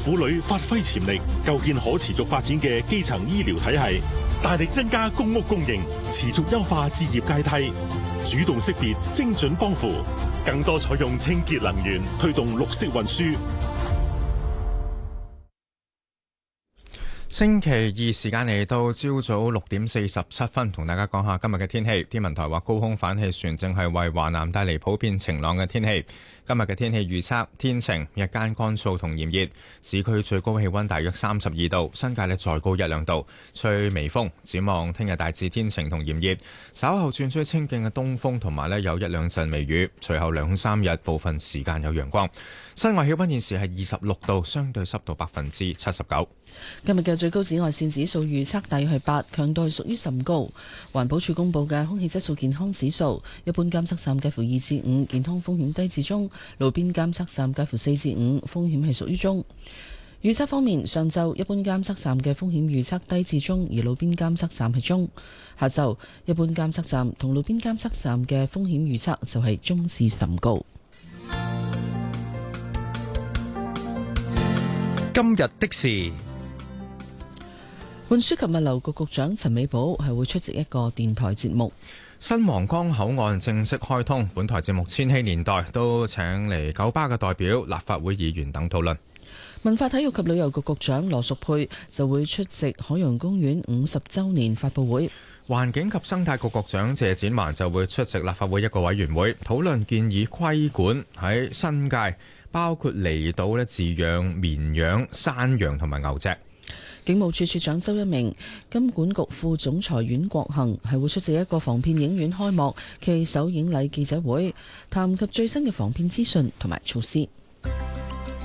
婦女發揮潛力，構建可持續發展嘅基層醫療體系，大力增加公屋供應，持續優化置業階梯，主動識別精準幫扶，更多採用清潔能源，推動綠色運輸。 星期二時間嚟到朝早6:47，同大家講下今日嘅天氣。天文台話高空反氣旋正係為華南帶嚟普遍晴朗嘅天氣。今日嘅天氣預測天晴，日間乾燥同炎熱，市區最高氣溫大約32度，新界咧再高1-2度，吹微風。展望聽日大致天晴同炎熱，稍後轉吹清勁嘅東風，同埋咧有1-2陣微雨。隨後2-3日部分時間有陽光。室外氣溫現時係26度，相對濕度79%。 今日嘅最高紫外線指數預測大約係8，強度係屬於甚高。環保署公布嘅空氣質素健康指數，一般監測站介乎2至5，健康風險低至中；路邊監測站介乎4至5，風險係屬於中。預測方面，上晝一般監測站嘅風險預測低至中，而路邊監測站係中；下晝一般監測站同路邊監測站嘅風險預測就係中至甚高。 今日的事。 運輸及物流局局長陳美寶係會出席一個電台節目。 新皇崗口岸正式開通，本台節目《千禧年代》都請嚟九巴嘅代表、立法會議員等討論。 文化體育及旅遊局局長羅淑佩就會出席海洋公園50週年發佈會。 環境及生態局局長謝展寰就會出席立法會一個委員會，討論建議規管喺新界包括離島飼養綿羊、山羊同埋牛隻。 警務處處長周一鳴、金管局副總裁阮國恒係會出席一個防騙影院開幕暨首映禮記者會，談及最新嘅防騙資訊同埋措施。